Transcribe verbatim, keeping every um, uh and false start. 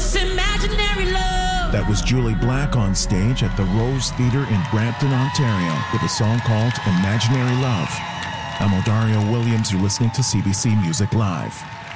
this imaginary love. That was Julie Black on stage at the Rose Theatre in Brampton, Ontario, with a song called Imaginary Love. I'm Odario Williams. You're listening to C B C Music Live.